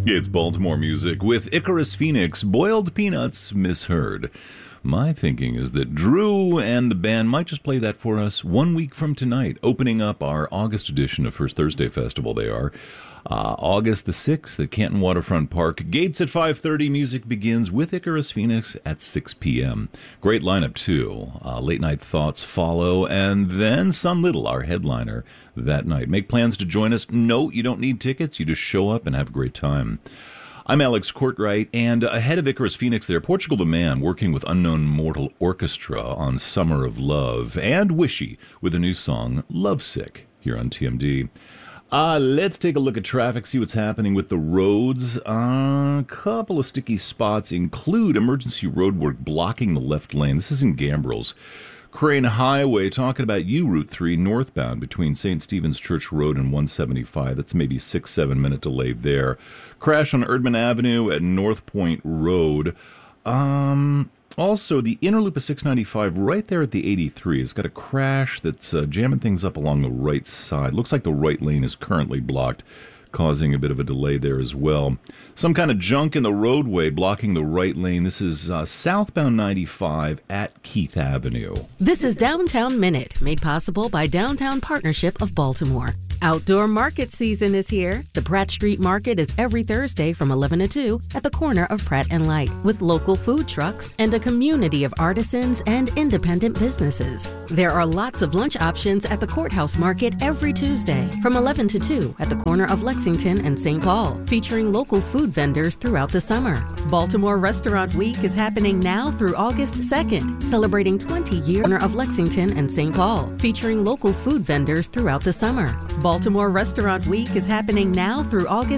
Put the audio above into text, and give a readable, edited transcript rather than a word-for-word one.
It's Baltimore music with Icarus Phoenix, Boiled Peanuts Misheard. My thinking is that Drew and the band might just play that for us 1 week from tonight, opening up our August edition of First Thursday Festival. They are August the 6th at Canton Waterfront Park. Gates at 5:30. Music begins with Icarus Phoenix at 6 p.m. Great lineup, too. Late Night Thoughts follow, and then Sun Little, our headliner, that night. Make plans to join us. No, you don't need tickets. You just show up and have a great time. I'm Alex Courtwright, and ahead of Icarus Phoenix there, Portugal the Man working with Unknown Mortal Orchestra on Summer of Love, and Wishy with a new song, Lovesick, here on TMD. Let's take a look at traffic, see what's happening with the roads. A couple of sticky spots include emergency road work blocking the left lane. This is in Gambrills. Crane Highway, talking about you, Route 3 northbound between St. Stephen's Church Road and 175. That's maybe 6-7 minute delay there. Crash on Erdman Avenue at North Point Road. Also, the inner loop of 695 right there at the 83 has got a crash that's jamming things up along the right side. Looks like the right lane is currently blocked, causing a bit of a delay there as well. Some kind of junk in the roadway blocking the right lane. This is southbound 95 at Keith Avenue. This is Downtown Minute, made possible by Downtown Partnership of Baltimore. Outdoor market season is here. The Pratt Street Market is every Thursday from 11 to 2 at the corner of Pratt and Light, with local food trucks and a community of artisans and independent businesses. There are lots of lunch options at the Courthouse Market every Tuesday from 11 to 2 at the corner of Lexington and St. Paul, featuring local food vendors throughout the summer. Baltimore Restaurant Week is happening now through August 2nd, celebrating 20 years corner of Lexington and St. Paul, featuring local food vendors throughout the summer. Baltimore Restaurant Week is happening now through August